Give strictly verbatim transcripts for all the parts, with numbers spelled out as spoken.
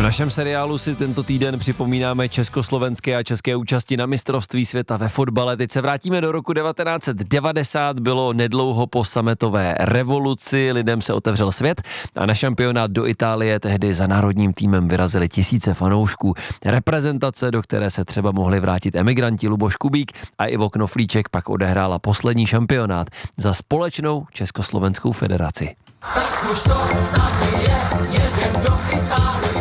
našem seriálu si tento týden připomínáme československé a české účasti na mistrovství světa ve fotbale. Teď se vrátíme do roku devatenáct set devadesát, bylo nedlouho po sametové revoluci, lidem se otevřel svět a na šampionát do Itálie tehdy za národním týmem vyrazili tisíce fanoušků. Reprezentace, do které se třeba mohli vrátit emigranti Luboš Kubík a Ivo Knoflíček, pak odehrála poslední šampionát za společnou Československou federaci. Tak už to tady je, jedem do Itálie.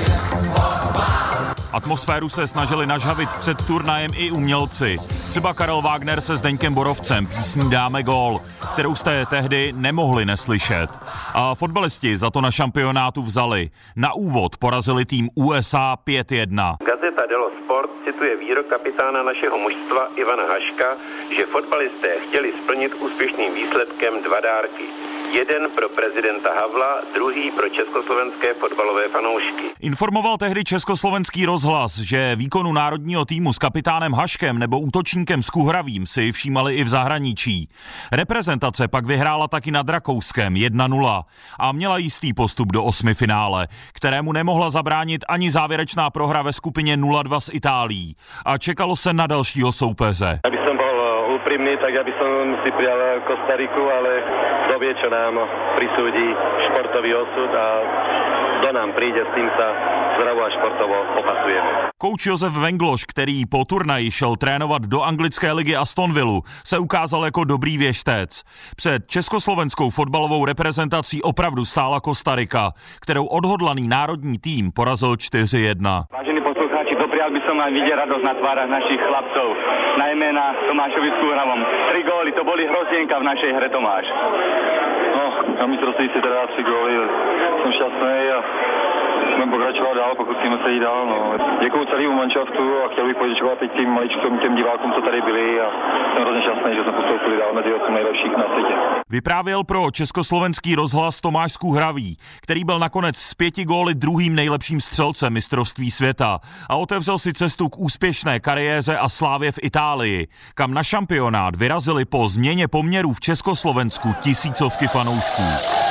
Atmosféru se snažili nažhavit před turnajem i umělci. Třeba Karel Wagner se Zdeňkem Borovcem písní Dáme gól, kterou jste tehdy nemohli neslyšet. A fotbalisti za to na šampionátu vzali. Na úvod porazili tým U S A pět jedna. Gazeta dello Sport cituje výrok kapitána našeho mužstva Ivana Haška, že fotbalisté chtěli splnit úspěšným výsledkem dva dárky. Jeden pro prezidenta Havla, druhý pro československé fotbalové fanoušky. Informoval tehdy Československý rozhlas, že výkonu národního týmu s kapitánem Haškem nebo útočníkem Skuhravým si všímali i v zahraničí. Reprezentace pak vyhrála taky nad Rakouskem jedna nula a měla jistý postup do osmifinále, kterému nemohla zabránit ani závěrečná prohra ve skupině nula dva s Itálií. A čekalo se na dalšího soupeře. Aby som bol úprimný, tak aby som si prijal Kostariku, ale kto vie, čo nám prisúdi športový osud a kdo nám príde, s tým sa zdravo a športovo popasujeme. Kouč Josef Vengloš, který po turnaji šel trénovat do anglické ligy Aston Villu, se ukázal jako dobrý věštec. Před československou fotbalovou reprezentací opravdu stála Kostarika, kterou odhodlaný národní tým porazil čtyři jedna. Vážení poslucháči, doprial by som vám vidieť radosť na tvárach našich chlapcov, najmä na Tomášovi Skuhravom. Tri góly, to boli hrozienka v našej hre, Tomáš. No, na mistrovství si teda tři góly, jsem šťastný a budeme pokračovat dál, pokud chceme se jít dál. No. Děkuju celému manšaftu a chtěl bych poděkovat teď těm maličkým těm divákům, co tady byli a jsem hrozně šťastný, že jsme postoupili dál mezi osm nejlepších na světě. Vyprávěl pro československý rozhlas Tomáš Skuhravý, který byl nakonec s pěti góly druhým nejlepším střelcem mistrovství světa a otevřel si cestu k úspěšné kariéře a slávě v Itálii, kam na šampionát vyrazili po změně poměrů v Československu tisícovky fanoušků.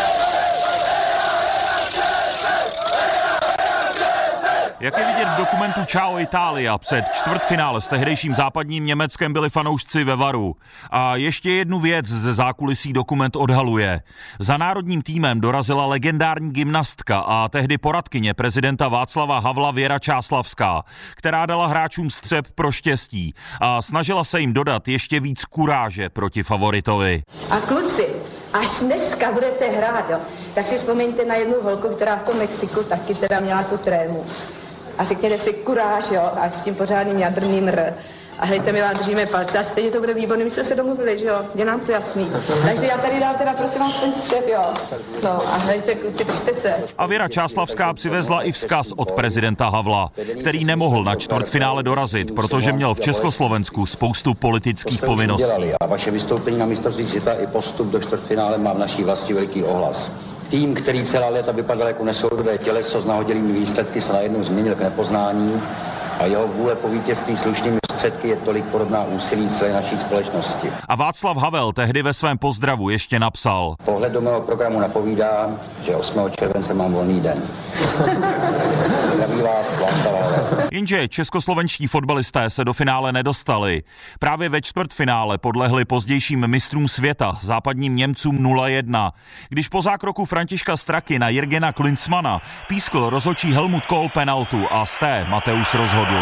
Jak je vidět v dokumentu Ciao Italia, před čtvrtfinále s tehdejším západním Německem byli fanoušci ve varu. A ještě jednu věc ze zákulisí dokument odhaluje. Za národním týmem dorazila legendární gymnastka a tehdy poradkyně prezidenta Václava Havla Věra Čáslavská, která dala hráčům střep pro štěstí a snažila se jim dodat ještě víc kuráže proti favoritovi. A kluci, až dneska budete hrát, jo, tak si vzpomeňte na jednu holku, která v tom Mexiku taky teda měla tu trému. A řekněte si kuráž, jo, a s tím pořádným jadrným R. A hejte, my vám držíme palce a stejně to bude výborný, my jsme se domluvili, že jo, je nám to jasný. Takže já tady dám teda prosím vás ten střep, jo. No a hejte, kluci, držte se. A Věra Čáslavská přivezla i vzkaz od prezidenta Havla, který nemohl na čtvrtfinále dorazit, protože měl v Československu spoustu politických povinností. A vaše vystoupení na mistrovství světa i postup do čtvrtfinále má v naší vlasti veliký ohlas. Tým, který celá léta vypadal jako nesoudové těleso s nahodilými výsledky, se najednou změnil k nepoznání a jeho vůle po vítězství slušnými prostředky je tolik podobná úsilí celé naší společnosti. A Václav Havel tehdy ve svém pozdravu ještě napsal: Pohled do mého programu napovídá, že osmého července mám volný den. Zdraví vás, Václav Havel. Jenže českoslovenští fotbalisté se do finále nedostali. Právě ve čtvrtfinále podlehli pozdějším mistrům světa, západním Němcům nula jedna, když po zákroku Františka Straky na Jirgena Klinsmana pískl rozhodčí Helmut Kohl penaltu a z té Mateusz rozhodl.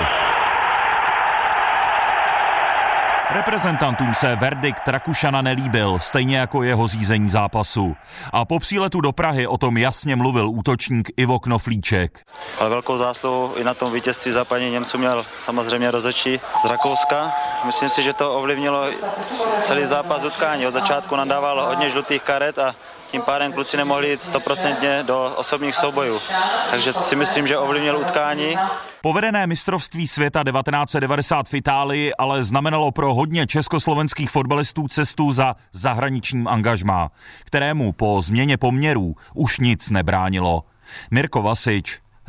Reprezentantům se verdikt Rakušana nelíbil, stejně jako jeho řízení zápasu. A po příletu do Prahy o tom jasně mluvil útočník Ivo Knoflíček. Ale velkou zásluhu i na tom vítězství západní Němců měl samozřejmě rozhodčí z Rakouska. Myslím si, že to ovlivnilo celý zápas utkání. Od začátku nadával hodně žlutých karet a tím pádem kluci nemohli jít stoprocentně do osobních soubojů. Takže si myslím, že ovlivnil utkání. Povedené mistrovství světa devatenáct set devadesát v Itálii ale znamenalo pro hodně československých fotbalistů cestu za zahraničním angažmá, kterému po změně poměrů už nic nebránilo. Mirko Vasič,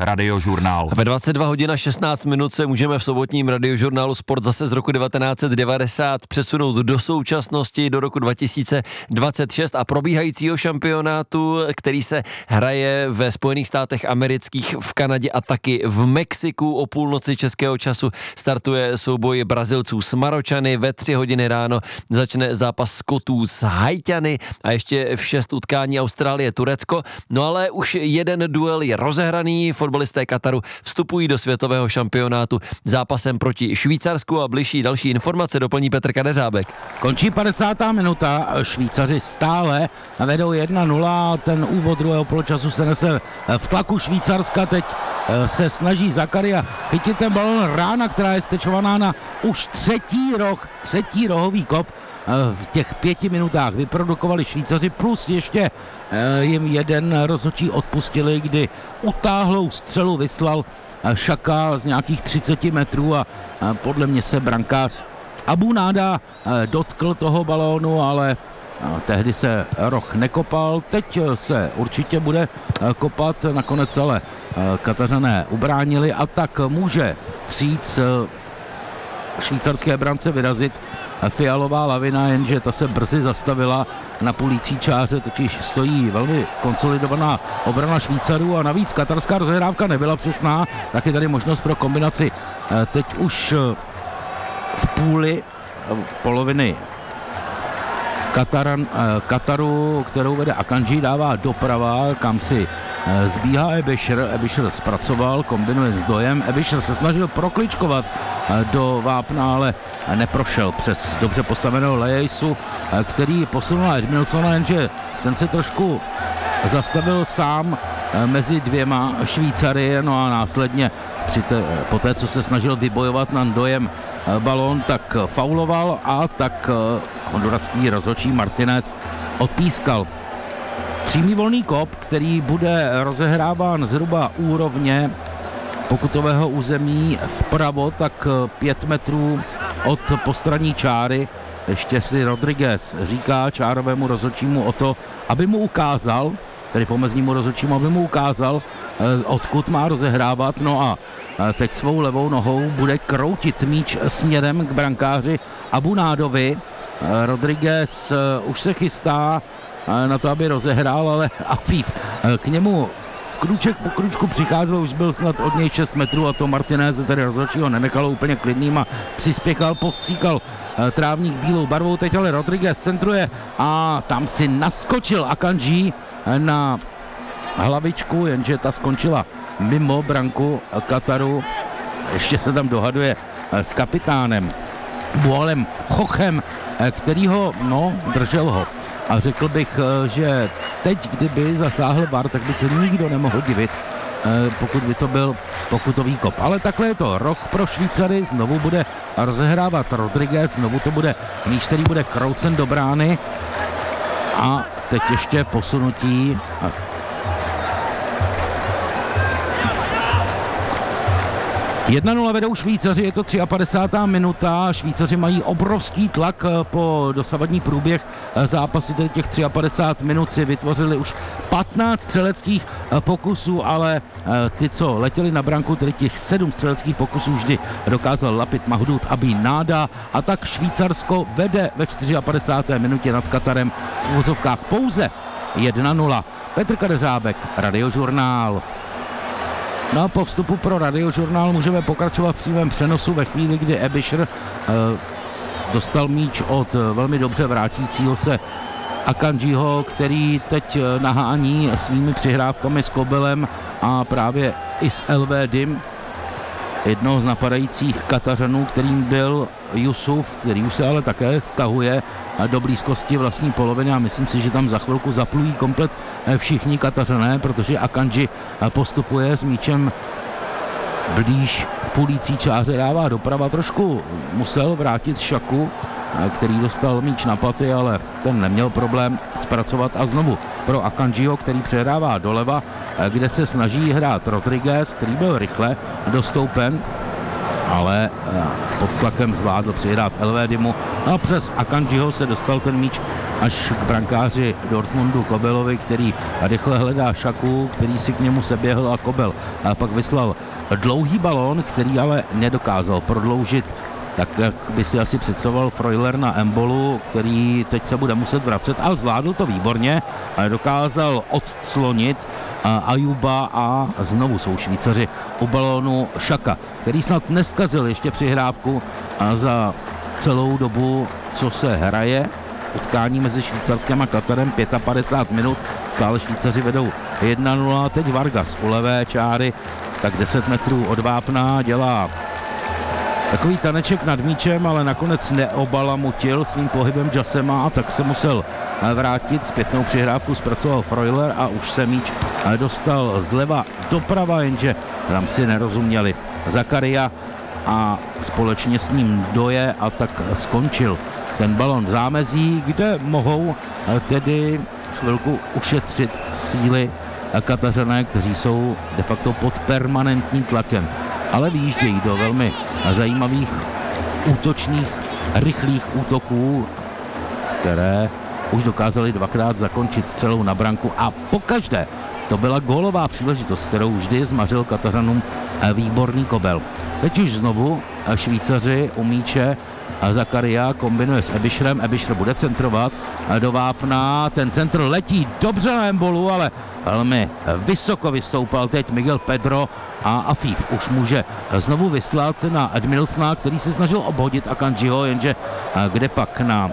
Radiožurnál. Ve dvacet dva hodin a šestnáct minut se můžeme v sobotním Radiožurnálu Sport zase z roku devatenáct set devadesát přesunout do současnosti, do roku dva tisíce dvacet šest a probíhajícího šampionátu, který se hraje ve Spojených státech amerických, v Kanadě a taky v Mexiku. O půlnoci českého času startuje souboj Brazilců s Maročany, ve tři hodiny ráno začne zápas Skotů s Haťany a ještě v šest utkání Austrálie, Turecko. No ale už jeden duel je rozehraný, fotbalisté Kataru vstupují do světového šampionátu zápasem proti Švýcarsku a bližší další informace doplní Petr Kadeřábek. Končí padesátá minuta, Švýcaři stále vedou jedna nula, ten úvod druhého poločasu se nese v tlaku Švýcarska, teď se snaží Zakaria chytit ten balon, rána, která je stečovaná na už třetí roh, třetí rohový kop. V těch pěti minutách vyprodukovali Švýcaři, plus ještě jim jeden rozhodčí odpustili, kdy utáhlou střelu vyslal Šaka z nějakých třicet metrů a podle mě se brankář Abu Náda dotkl toho balónu, ale tehdy se roh nekopal, teď se určitě bude kopat, nakonec ale Katařané ubránili a tak může vstříc švýcarské brance vyrazit fialová lavina, jenže ta se brzy zastavila na půlící čáře, totiž stojí velmi konsolidovaná obrana Švýcarů a navíc katarská rozehrávka nebyla přesná, tak je tady možnost pro kombinaci teď už z půly poloviny Kataran, Kataru, kterou vede Akanji, dává doprava, kam si zbíhá Ebischer. Ebischer zpracoval, kombinuje s Dojem. Ebischer se snažil prokličkovat do vápna, ale neprošel přes dobře postaveného Lejejsu, který posunul na Edmilsona, jenže ten se trošku zastavil sám mezi dvěma Švýcary, no a následně při te, po té, co se snažil vybojovat nad Dojem balón, tak fauloval a tak honduraský rozhodčí Martinez odpískal. Přímý volný kop, který bude rozehráván zhruba úrovně pokutového území vpravo, tak pět metrů od postranní čáry. Ještě si Rodriguez říká čárovému rozhodčímu o to, aby mu ukázal, tedy pomeznímu rozhodčímu, aby mu ukázal, odkud má rozehrávat. No a teď svou levou nohou bude kroutit míč směrem k brankáři Abu Nádovi. Rodriguez už se chystá na to, aby rozehrál, ale Afif k němu krůček po krůčku přicházel, už byl snad od něj šest metrů a to Martinez, tedy rozhodčího, nenechalo úplně klidným a přispěchal, postříkal trávník bílou barvou, teď ale Rodriguez centruje a tam si naskočil Akanji na hlavičku, jenže ta skončila mimo branku Kataru. Ještě se tam dohaduje s kapitánem Boalem Chochem, který ho, no, držel ho. A řekl bych, že teď, kdyby zasáhl V A R, tak by se nikdo nemohl divit, pokud by to byl pokutový kop. Ale takhle je to roh pro Švýcary, znovu bude rozehrávat Rodriguez, znovu to bude míč, který bude kroucen do brány a teď ještě posunutí. jedna nula vedou Švýcaři, je to padesátá třetí minuta, Švýcaři mají obrovský tlak po dosavadní průběh zápasu, tedy těch padesát tři minut si vytvořili už patnáct střeleckých pokusů, ale ty, co letěli na branku, tedy těch sedm střeleckých pokusů vždy dokázal lapit Mahdud Abi Náda a tak Švýcarsko vede ve padesáté čtvrté minutě nad Katarem v uvozovkách pouze jedna nula. Petr Kadeřábek, Radiožurnál. No a po vstupu pro Radiožurnál můžeme pokračovat v přímém přenosu ve chvíli, kdy Ebischer eh, dostal míč od velmi dobře vrátícího se Akanjiho, který teď nahání svými přihrávkami s Kobelem a právě i s El Védim, jednoho z napadajících Katařanů, kterým byl Jusuf, který už se ale také stahuje do blízkosti vlastní poloviny a myslím si, že tam za chvilku zaplují komplet všichni Katařané, protože Akanji postupuje s míčem blíž půlící čáře, dává doprava, trošku musel vrátit Šaku, který dostal míč na paty, ale ten neměl problém zpracovat a znovu pro Akanjiho, který přehrává doleva, kde se snaží hrát Rodriguez, který byl rychle dostoupen, ale pod tlakem zvládl přihrát El Védimu a přes Akanjiho se dostal ten míč až k brankáři Dortmundu Kobelovi, který rychle hledá Šaku, který si k němu seběhl a Kobel a pak vyslal dlouhý balón, který ale nedokázal prodloužit, tak jak by si asi představoval Freuler na Embolu, který teď se bude muset vracet, ale zvládl to výborně a dokázal odclonit Ajuba a znovu jsou Švýcaři u balónu Šaka, který snad neskazil ještě přihrávku a za celou dobu, co se hraje utkání mezi Švýcarskem a Katarem, padesát pět minut, stále Švýcaři vedou jedna nula, teď Vargas u levé čáry, tak deset metrů od vápna dělá takový taneček nad míčem, ale nakonec neobalamutil svým pohybem Jasema, tak se musel vrátit. Zpětnou přihrávku zpracoval Freuler a už se míč dostal zleva doprava, jenže tam si nerozuměli Zakaria a společně s ním Doje a tak skončil ten balon v zámezí, kde mohou tedy chvilku ušetřit síly Katařané, kteří jsou de facto pod permanentním tlakem, ale vyjíždějí do velmi zajímavých útočných, rychlých útoků, které už dokázali dvakrát zakončit střelou na branku a pokaždé to byla gólová příležitost, kterou vždy zmařil Katařanům výborný Kobel. Teď už znovu Švýcaři u míče a Zakaria kombinuje s Ebischerem, Ebischer bude centrovat do vápna, ten centr letí dobře na Embolu, ale velmi vysoko vystoupal teď Miguel Pedro a Afif už může znovu vyslat na Edmilsona, který se snažil obhodit Akanjiho, jenže kde pak na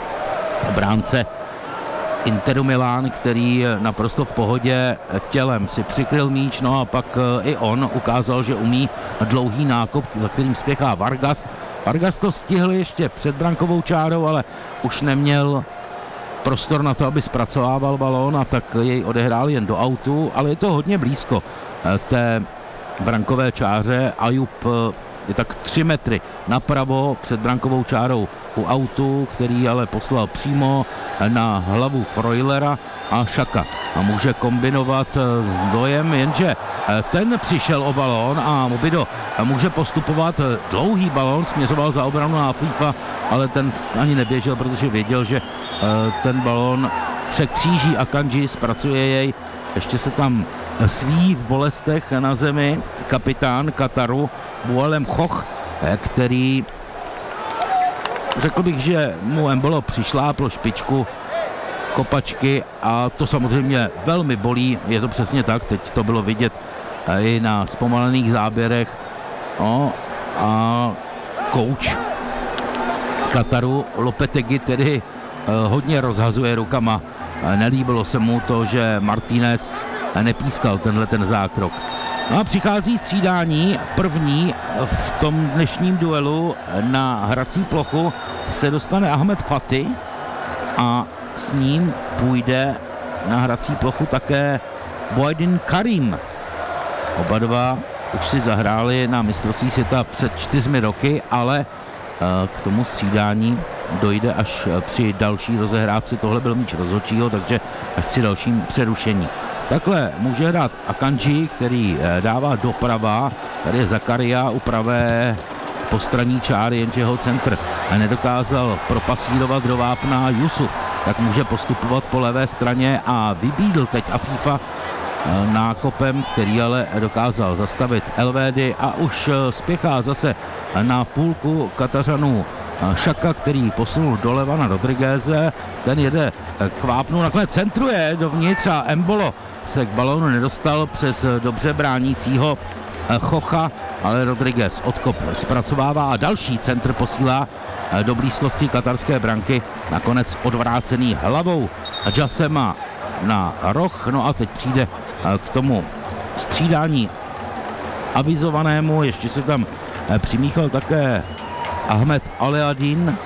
bránce Interu Milán, který naprosto v pohodě tělem si přikryl míč, no a pak i on ukázal, že umí dlouhý nákop, za kterým spěchá Vargas. Vargas to stihl ještě před brankovou čárou, ale už neměl prostor na to, aby zpracovával balón a tak jej odehrál jen do autu, ale je to hodně blízko té brankové čáře. Ajub je tak tři metry napravo před brankovou čárou u autu, který ale poslal přímo na hlavu Freulera a Šaka a může kombinovat s Dojem, jenže ten přišel o balón a Mobido může postupovat. Dlouhý balón směřoval za obranu na Afifa, ale ten ani neběžel, protože věděl, že ten balón překříží Akanji, zpracuje jej, ještě se tam sví v bolestech na zemi kapitán Kataru Boualem Choch, který řekl bych, že mu Embolo přišlápl špičku kopačky a to samozřejmě velmi bolí, je to přesně tak, teď to bylo vidět i na zpomalených záběrech. No, a kouč Kataru Lopetegui tedy hodně rozhazuje rukama. Nelíbilo se mu to, že Martinez nepískal tenhle ten zákrok. No a přichází střídání. První v tom dnešním duelu na hrací plochu se dostane Ahmed Fati a s ním půjde na hrací plochu také Boydin Karim. Oba dva už si zahráli na mistrovství světa před čtyřmi roky, ale k tomu střídání dojde až při další rozehrávce. Tohle byl míč rozhodčího, takže až při dalším přerušení. Takhle může hrát Akanji, který dává doprava. Tady je Zakaria u pravé postranní čáry, jenže jeho centr nedokázal propasírovat do vápna Jusuf, tak může postupovat po levé straně a vybídl teď Afifa nákopem, který ale dokázal zastavit Elvédy a už spěchá zase na půlku Katařanů Šaka, který posunul doleva na Rodrigueze, ten jede k vápnu, nakonec centruje dovnitř a Embolo se k balónu nedostal přes dobře bránícího Chocha, ale Rodriguez odkop zpracovává a další centr posílá do blízkosti katarské branky, nakonec odvrácený hlavou Jasema na roh. No a teď přijde k tomu střídání avizovanému, ještě se tam přimíchal také Ahmed Aleadin,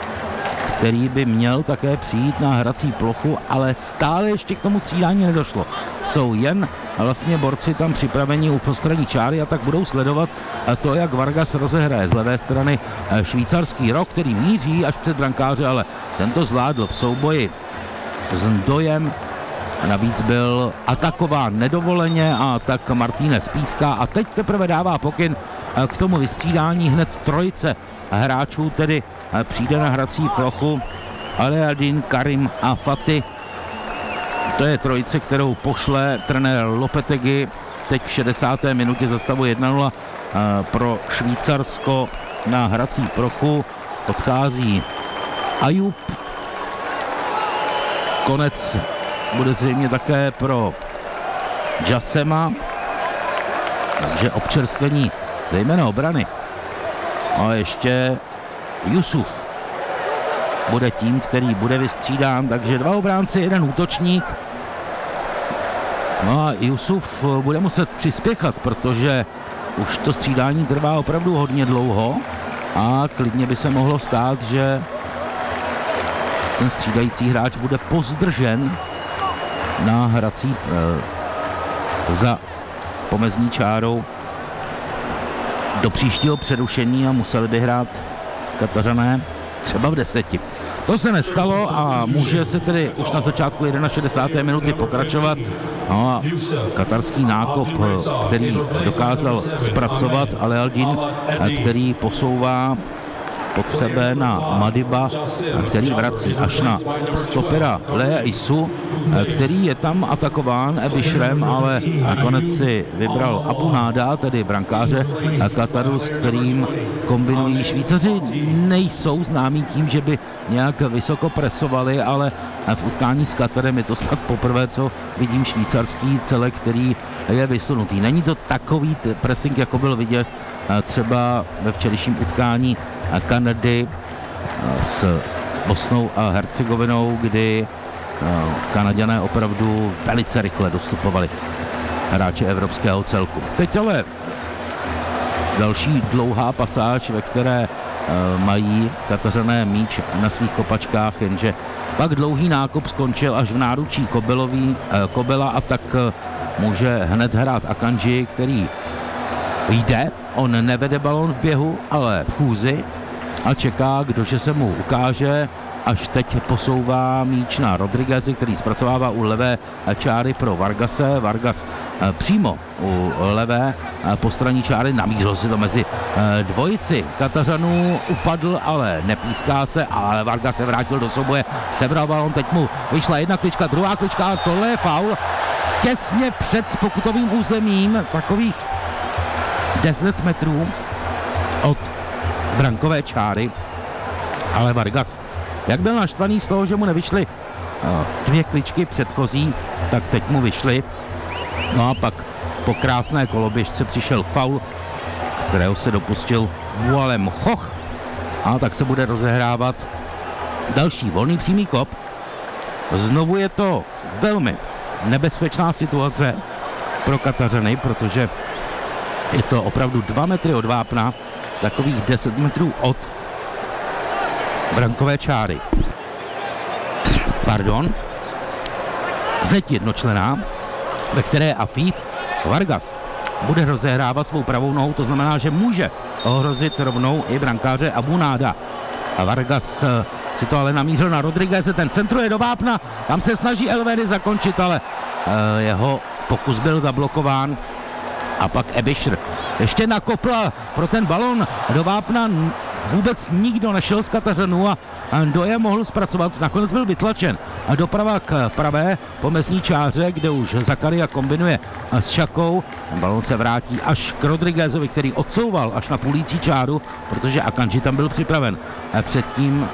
který by měl také přijít na hrací plochu, ale stále ještě k tomu střídání nedošlo. Jsou jen vlastně borci tam připraveni u postranní čáry a tak budou sledovat to, jak Vargas rozehraje z levé strany švýcarský rok, který míří až před brankáře, ale tento zvládl v souboji s Ndojem. Navíc byl atakován nedovoleně a tak Martínez píská a teď teprve dává pokyn k tomu vystřídání. Hned trojice hráčů tedy přijde na hrací plochu Aliadin, Karim a Fati. To je trojice, kterou pošle trenér Lopetegui teď v šedesáté minutě za stavu jedna nula pro Švýcarsko na hrací plochu. Odchází Ayoub. Konec bude zřejmě také pro Jassema, takže občerstvení zejména obrany. A ještě Jusuf bude tím, který bude vystřídán, takže dva obránci, jeden útočník. No a Jusuf bude muset přispěchat, protože už to střídání trvá opravdu hodně dlouho a klidně by se mohlo stát, že ten střídající hráč bude pozdržen na hrací e, za pomezní čárou do příštího přerušení a museli by hrát Katařané třeba v deseti. To se nestalo a může se tedy už na začátku šedesáté první minuty pokračovat. No a katarský nákop, který dokázal zpracovat Aliadin, který posouvá pod sebe na Madiba, který vrací až na stopera Lea Isu, který je tam atakován Ebishrem, ale nakonec si vybral Abu Nada, tedy brankáře Kataru, s kterým kombinují Švýcaři. Nejsou známí tím, že by nějak vysoko presovali, ale v utkání s Katarem je to snad poprvé, co vidím švýcarský celek, který je vysunutý. Není to takový pressing, jako byl vidět třeba ve včerejším utkání Kanady s Bosnou a Hercegovinou, kdy Kanaďané opravdu velice rychle dostupovali hráče evropského celku. Teď ale další dlouhá pasáž, ve které mají Katařané míč na svých kopačkách, jenže pak dlouhý nákop skončil až v náručí Kobelový, Kobela a tak může hned hrát Akanji, který jde, on nevede balón v běhu, ale v chůzi a čeká, kdože se mu ukáže, až teď posouvá míč na Rodrigueze, který zpracovává u levé čáry pro Vargase. Vargas přímo u levé postranní čáry, namířil si to mezi dvojici Katařanů, upadl, ale nepíská se, ale Vargas se vrátil do souboje, sebral balón, teď mu vyšla jedna klička, druhá klička a tohle je faul těsně před pokutovým územím, takových deset metrů od brankové čáry, ale Vargas, jak byl naštvaný z toho, že mu nevyšly dvě kličky předchozí, tak teď mu vyšly. No a pak po krásné koloběžce přišel faul, kterého se dopustil Bualem Choch, a tak se bude rozehrávat další volný přímý kop. Znovu je to velmi nebezpečná situace pro Katařany, protože je to opravdu dva metry od vápna, takových deset metrů od brankové čáry. Pardon. Zeď jednočlenná, ve které Afif Vargas bude rozehrávat svou pravou nohou, to znamená, že může ohrozit rovnou i brankáře Abu Nada. A Vargas si to ale namířil na Rodrigueze, ten centruje do vápna, tam se snaží Elvedy zakončit, ale uh, jeho pokus byl zablokován. A pak Ebishr ještě nakopla pro ten balon do vápna, vůbec nikdo nešel z Katařanů a Ndoye mohl zpracovat, nakonec byl vytlačen a doprava k pravé pomezní čáře, kde už Zakaria kombinuje s Šakou. Balon se vrátí až k Rodriguezovi, který odsouval až na půlící čáru, protože Akanji tam byl připraven předtím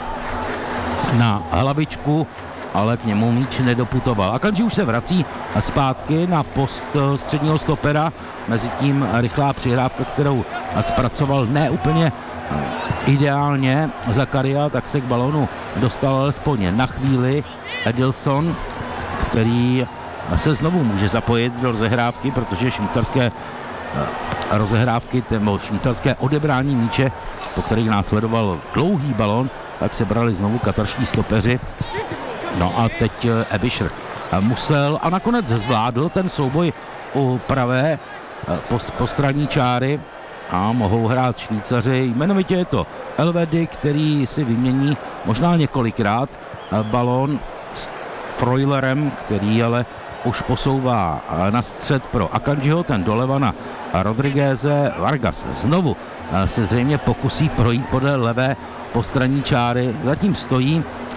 na hlavičku, ale k němu míč nedoputoval. Akanji už se vrací zpátky na post středního stopera, mezitím rychlá přihrávka, kterou zpracoval ne úplně ideálně Zakaria, tak se k balonu dostal alespoň na chvíli Edilson, který se znovu může zapojit do rozehrávky, protože švýcarské rozehrávky, nebo švýcarské odebrání míče, po kterých následoval dlouhý balon, tak se brali znovu katarští stopeři. No a teď Ebishr musel a nakonec zvládl ten souboj u pravé post, postranní čáry a mohou hrát Švýcaři. Jmenovitě je to Elvedy, který si vymění možná několikrát balón s Freulerem, který ale už posouvá na střed pro Akanjiho, ten doleva na Rodrigueze. Vargas znovu se zřejmě pokusí projít podle levé postranní čáry. Zatím stojí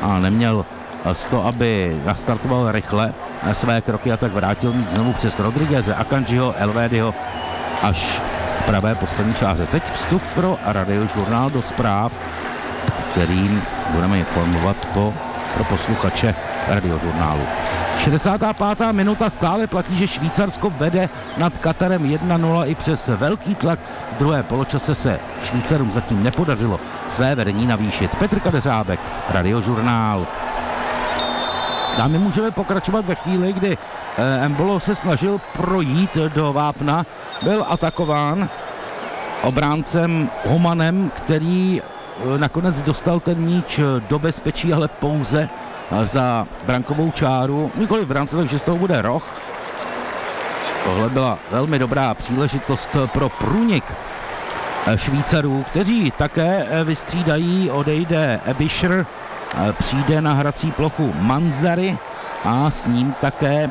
a neměl z to, aby nastartoval rychle své kroky a tak vrátil míč znovu přes Rodrigueze, Akanjiho, Elvédyho až k pravé poslední čáře. Teď vstup pro Radiožurnál do zpráv, kterým budeme informovat po, pro posluchače Radiožurnálu. šedesátá pátá minuta, stále platí, že Švýcarsko vede nad Katarem jedna nula i přes velký tlak. V druhé poločase se Švýcarům zatím nepodařilo své vedení navýšit. Petr Kadeřábek, Radiožurnál. Dámy, můžeme pokračovat ve chvíli, kdy Embolo se snažil projít do vápna, byl atakován obráncem Homanem, který nakonec dostal ten míč do bezpečí, ale pouze za brankovou čáru, nikoli v brance, takže z toho bude roh. Tohle byla velmi dobrá příležitost pro průnik Švýcarů, kteří také vystřídají, odejde Ebischer, přijde na hrací plochu Manzari a s ním také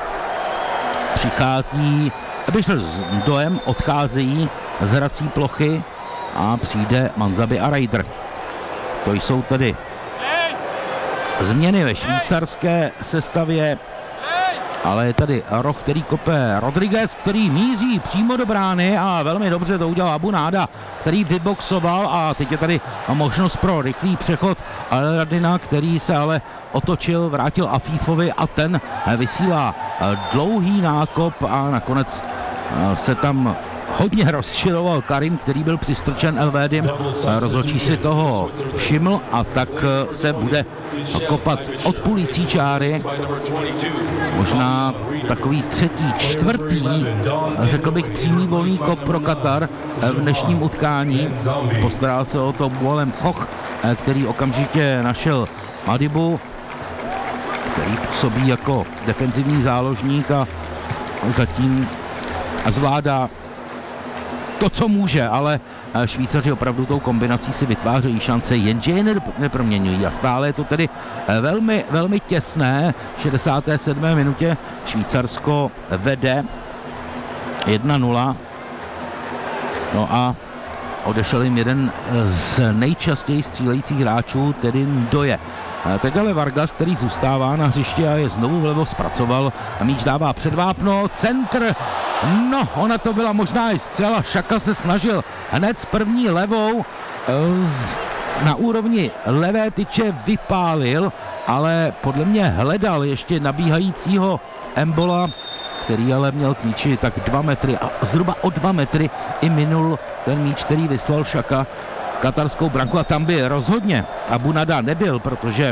přichází Ebischer s Dojem, odcházejí z hrací plochy a přijde Manzabi a Ryder. To jsou tedy změny ve švýcarské sestavě, ale je tady roh, který kope Rodriguez, který míří přímo do brány a velmi dobře to udělal Abu Nada, který vyboxoval a teď je tady možnost pro rychlý přechod Al-Radina, který se ale otočil, vrátil Afífovi a ten vysílá dlouhý nákop a nakonec se tam hodně rozčiloval Karim, který byl přistrčen Elvédym. Rozhodčí si toho všiml a tak se bude kopat od půlící čáry. Možná takový třetí, čtvrtý, řekl bych přímý volný kop pro Katar v dnešním utkání. Postaral se o to Bualem Choch, který okamžitě našel Madibu, který působí jako defenzivní záložník a zatím zvládá to, co může, ale Švýcaři opravdu tou kombinací si vytvářejí šance, jenže je neproměňují a stále je to tedy velmi, velmi těsné. V šedesáté sedmé minutě Švýcarsko vede jedna nula. No a odešel jim jeden z nejčastěji střílejících hráčů, tedy Ndoye. Teď ale Vargas, který zůstává na hřišti a je znovu vlevo, zpracoval a míč dává před vápno, centr, no ona to byla možná i střela, Šaka se snažil hned s první levou na úrovni levé tyče vypálil, ale podle mě hledal ještě nabíhajícího Embola, který ale měl k míči tak dva metry a zhruba o dva metry i minul ten míč, který vyslal Šaka katarskou branku a tam by rozhodně Abu Nada nebyl, protože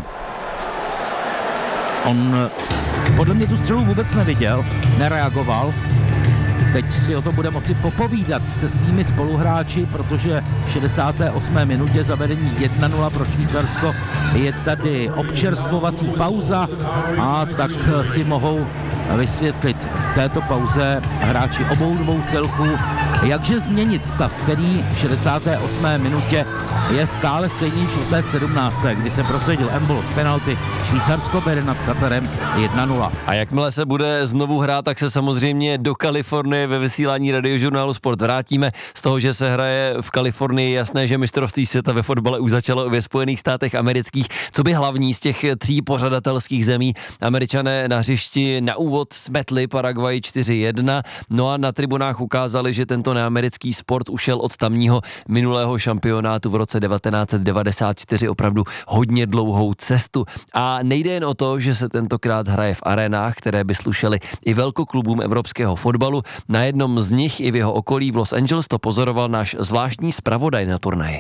on podle mě tu střelu vůbec neviděl, nereagoval. Teď si o to bude moci popovídat se svými spoluhráči, protože v šedesáté osmé minutě zavedení jedna nula pro Švýcarsko je tady občerstvovací pauza a tak si mohou vysvětlit v této pauze hráči obou dvou celků, jakže změnit stav, který v šedesáté osmé minutě je stále stejný v té sedmnácté, kdy se prosadil Embolo z penalty. Švýcarsko bere nad Katarem jedna nula. A jakmile se bude znovu hrát, tak se samozřejmě do Kalifornie ve vysílání Radiožurnálu Sport vrátíme. Z toho, že se hraje v Kalifornii, jasné, že mistrovství světa ve fotbale už začalo ve Spojených státech amerických. Co by hlavní z těch tří pořadatelských zemí? Američané na hřišti na úvod smetli Paraguay čtyři jedna, no a na tribunách ukázali, že tento neamerický sport ušel od tamního minulého šampionátu v roce devatenáct set devadesát čtyři opravdu hodně dlouhou cestu. A nejde jen o to, že se tentokrát hraje v arenách, které by slušely i velkoklubům evropského fotbalu. Na jednom z nich i v jeho okolí v Los Angeles to pozoroval náš zvláštní zpravodaj na turnaji.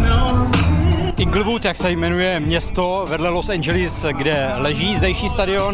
Inglewood, jak se jmenuje město vedle Los Angeles, kde leží zdejší stadion.